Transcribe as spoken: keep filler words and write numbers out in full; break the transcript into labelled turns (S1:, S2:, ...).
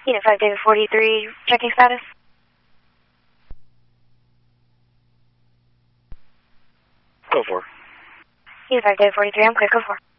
S1: Unit five, David forty-three, checking status.
S2: Go for.
S1: Unit five, David forty-three, I'm clear, go for.